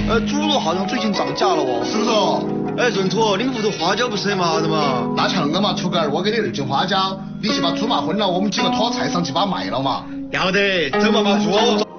猪肉好像最近涨价了哦。 是不是哦？ 润土，你屋头花椒不是很麻的嘛？ 那像我嘛，出个儿我给你2斤花椒，你去把猪麻昏了，我们几个拖菜上去把它卖了嘛。 要得，走嘛，猪。